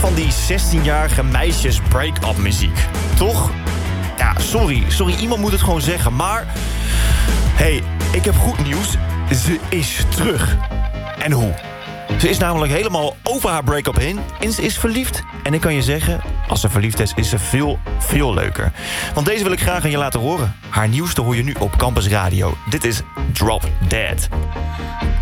van die 16-jarige meisjes break-up muziek. Toch? Ja, sorry, iemand moet het gewoon zeggen. Maar, hey, ik heb goed nieuws. Ze is terug. En hoe? Ze is namelijk helemaal over haar break-up heen en ze is verliefd. En ik kan je zeggen, als ze verliefd is ze veel, veel leuker. Want deze wil ik graag aan je laten horen. Haar nieuwste hoor je nu op Campus Radio. Dit is Drop Dead.